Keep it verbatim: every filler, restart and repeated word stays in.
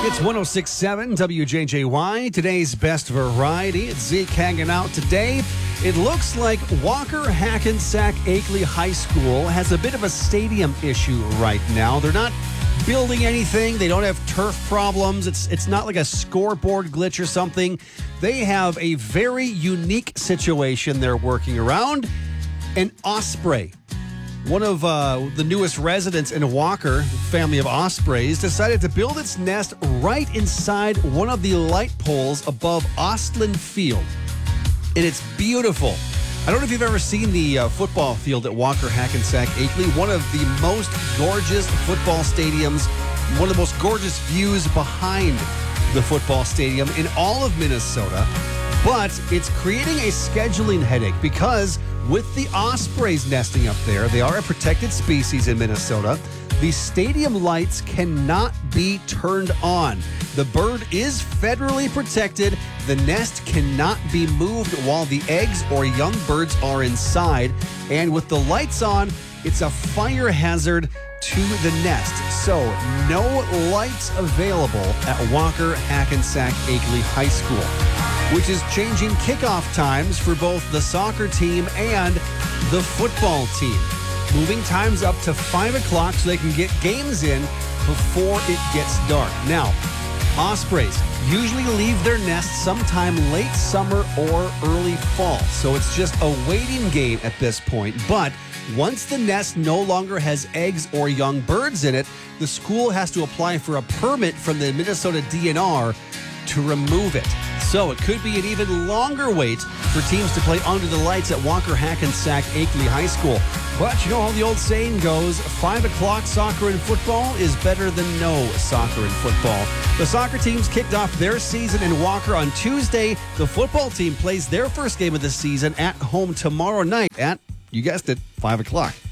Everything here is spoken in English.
It's one oh six point seven W J J Y, today's best variety. It's Zeke hanging out today. It looks like Walker Hackensack Akeley High School has a bit of a stadium issue right now. They're not building anything. They don't have turf problems. It's it's not like a scoreboard glitch or something. They have a very unique situation they're working around. An osprey. One of uh, the newest residents in Walker, family of ospreys, decided to build its nest right inside one of the light poles above Ostland Field. And it's beautiful. I don't know if you've ever seen the uh, football field at Walker Hackensack Akeley, one of the most gorgeous football stadiums, one of the most gorgeous views behind the football stadium in all of Minnesota. But it's creating a scheduling headache because with the ospreys nesting up there, they are a protected species in Minnesota. The stadium lights cannot be turned on. The bird is federally protected. The nest cannot be moved while the eggs or young birds are inside. And with the lights on, it's a fire hazard to the nest. So no lights available at Walker Hackensack Akeley High School, which is changing kickoff times for both the soccer team and the football team. Moving times up to five o'clock so they can get games in before it gets dark. Now, ospreys usually leave their nests sometime late summer or early fall, so it's just a waiting game at this point. But once the nest no longer has eggs or young birds in it, the school has to apply for a permit from the Minnesota D N R to remove it. So it could be an even longer wait for teams to play under the lights at Walker Hackensack Akeley High School. But you know how the old saying goes, five o'clock soccer and football is better than no soccer and football. The soccer teams kicked off their season in Walker on Tuesday. The football team plays their first game of the season at home tomorrow night at, you guessed it, five o'clock.